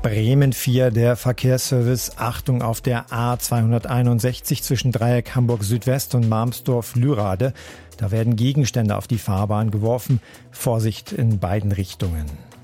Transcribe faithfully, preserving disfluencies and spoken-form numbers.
Bremen vier, der Verkehrsservice. Achtung auf der A zweihunderteinundsechzig zwischen Dreieck Hamburg Südwest und Malmstorf-Lürrade. Da werden Gegenstände auf die Fahrbahn geworfen. Vorsicht in beiden Richtungen.